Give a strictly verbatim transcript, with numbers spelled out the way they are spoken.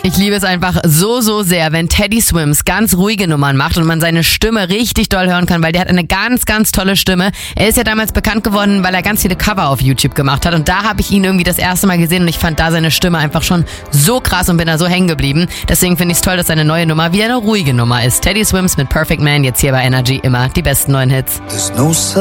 Ich liebe es einfach so, so sehr, wenn Teddy Swims ganz ruhige Nummern macht und man seine Stimme richtig doll hören kann, weil der hat eine ganz, ganz tolle Stimme. Er ist ja damals bekannt geworden, weil er ganz viele Cover auf YouTube gemacht hat und da habe ich ihn irgendwie das erste Mal gesehen und ich fand da seine Stimme einfach schon so krass und bin da so hängen geblieben. Deswegen finde ich es toll, dass seine neue Nummer wieder eine ruhige Nummer ist. Teddy Swims mit Perfect Man, jetzt hier bei Energy, immer die besten neuen Hits.